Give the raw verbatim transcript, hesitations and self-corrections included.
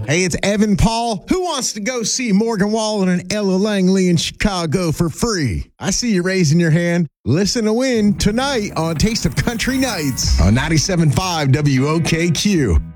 Hey, it's Evan Paul. Who wants to go see Morgan Wallen and Ella Langley in Chicago for free? I see you raising your hand. Listen to win tonight on Taste of Country Nights on ninety-seven point five W O K Q.